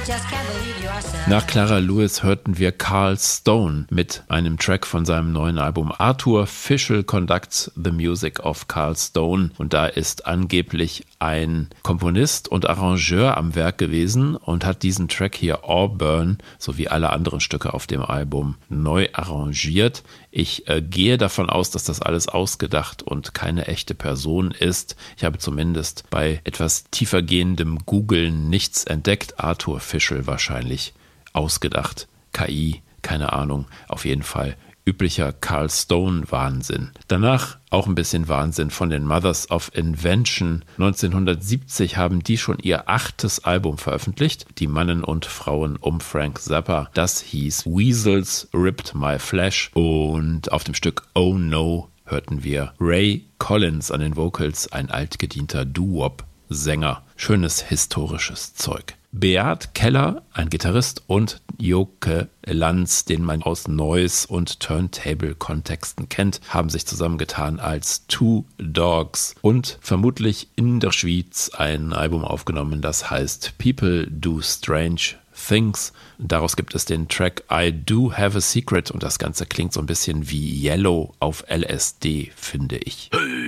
Nach Clara Lewis hörten wir Carl Stone mit einem Track von seinem neuen Album Arthur Fischel Conducts the Music of Carl Stone. Und da ist angeblich ein Komponist und Arrangeur am Werk gewesen und hat diesen Track hier Auburn sowie alle anderen Stücke auf dem Album neu arrangiert. Ich gehe davon aus, dass das alles ausgedacht und keine echte Person ist. Ich habe zumindest bei etwas tiefergehendem Googlen nichts entdeckt. Arthur Fischel wahrscheinlich ausgedacht. KI, keine Ahnung. Auf jeden Fall üblicher Carl Stone-Wahnsinn. Danach auch ein bisschen Wahnsinn von den Mothers of Invention. 1970 haben die schon ihr 8. Album veröffentlicht, die Mannen und Frauen um Frank Zappa. Das hieß Weasels Ripped My Flesh und auf dem Stück Oh No hörten wir Ray Collins an den Vocals, ein altgedienter Doo-Wop-Sänger. Schönes historisches Zeug. Beat Keller, ein Gitarrist, und Joke Lanz, den man aus Noise- und Turntable-Kontexten kennt, haben sich zusammengetan als Two Dogs und vermutlich in der Schweiz ein Album aufgenommen, das heißt People Do Strange Things. Daraus gibt es den Track I Do Have a Secret und das Ganze klingt so ein bisschen wie Yellow auf LSD, finde ich. Hey.